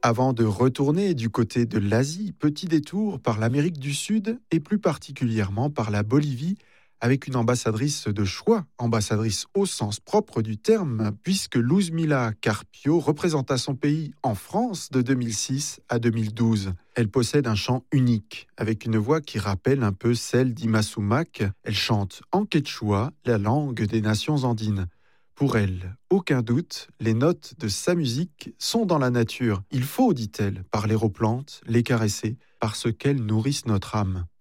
Avant de retourner du côté de l'Asie, petit détour par l'Amérique du Sud et plus particulièrement par la Bolivie, avec une ambassadrice de choix, ambassadrice au sens propre du terme, puisque Luzmila Carpio représenta son pays en France de 2006 à 2012. Elle possède un chant unique, avec une voix qui rappelle un peu celle d'Ima Sumac. Elle chante en quechua, la langue des nations andines. Pour elle, aucun doute, les notes de sa musique sont dans la nature. Il faut, dit-elle, parler aux plantes, les caresser, parce qu'elles nourrissent notre âme.